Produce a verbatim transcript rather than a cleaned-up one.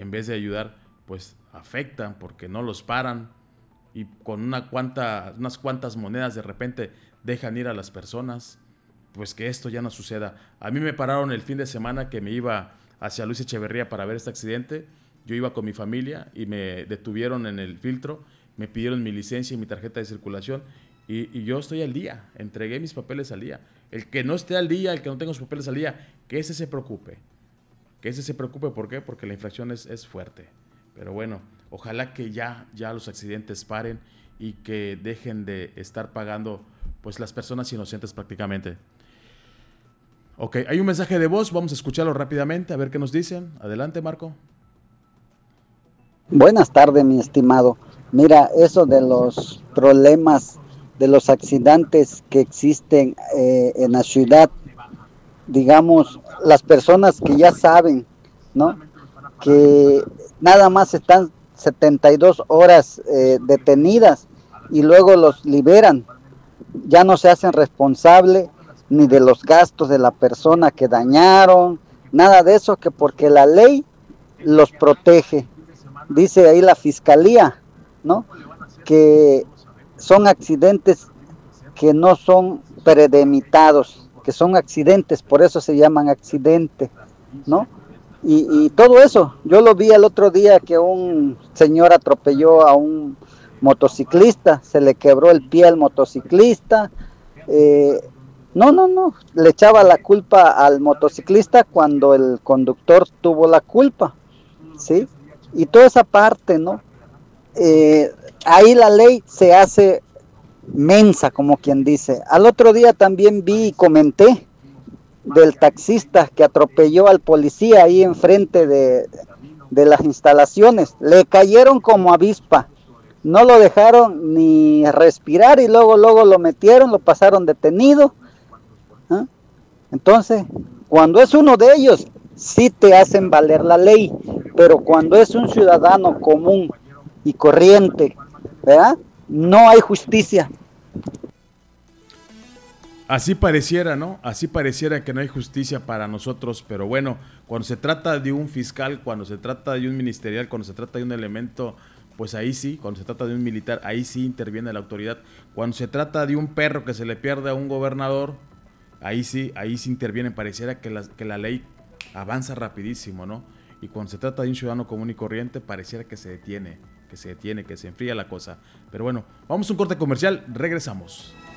en vez de ayudar, pues afectan porque no los paran y con una cuanta, unas cuantas monedas de repente dejan ir a las personas. Pues que esto ya no suceda. A mí me pararon el fin de semana que me iba hacia Luis Echeverría para ver este accidente. Yo iba con mi familia y me detuvieron en el filtro, me pidieron mi licencia y mi tarjeta de circulación y, y yo estoy al día, entregué mis papeles al día. El que no esté al día, el que no tenga sus papeles al día, que ese se preocupe. Que ese se preocupe, ¿por qué? Porque la infracción es, es fuerte. Pero bueno, ojalá que ya, ya los accidentes paren y que dejen de estar pagando pues las personas inocentes prácticamente. Ok, hay un mensaje de voz, vamos a escucharlo rápidamente, a ver qué nos dicen. Adelante, Marco. Buenas tardes, mi estimado. Mira, eso de los problemas, de los accidentes que existen eh, en la ciudad, digamos, las personas que ya saben, ¿no? Que nada más están setenta y dos horas eh, detenidas y luego los liberan, ya no se hacen responsable ni de los gastos de la persona que dañaron, nada de eso, que porque la ley los protege. Dice ahí la fiscalía, ¿no? Que son accidentes que no son predemitados, que son accidentes, por eso se llaman accidentes, ¿no? Y, y todo eso, yo lo vi el otro día que un señor atropelló a un motociclista, se le quebró el pie al motociclista, eh, no, no, no, le echaba la culpa al motociclista cuando el conductor tuvo la culpa, ¿sí? Y toda esa parte, ¿no? Eh, ahí la ley se hace mensa, como quien dice. Al otro día también vi y comenté del taxista que atropelló al policía ahí enfrente de, de las instalaciones. Le cayeron como avispa. No lo dejaron ni respirar y luego, luego lo metieron, lo pasaron detenido. ¿eh? Entonces, cuando es uno de ellos, sí te hacen valer la ley, pero cuando es un ciudadano común y corriente, ¿verdad? No hay justicia. Así pareciera, ¿no? Así pareciera que no hay justicia para nosotros, pero bueno, cuando se trata de un fiscal, cuando se trata de un ministerial, cuando se trata de un elemento, pues ahí sí, cuando se trata de un militar, ahí sí interviene la autoridad. Cuando se trata de un perro que se le pierde a un gobernador, ahí sí, ahí sí interviene, pareciera que la, que la ley avanza rapidísimo, ¿no? Y cuando se trata de un ciudadano común y corriente, pareciera que se detiene, que se detiene, que se enfría la cosa. Pero bueno, vamos a un corte comercial, regresamos.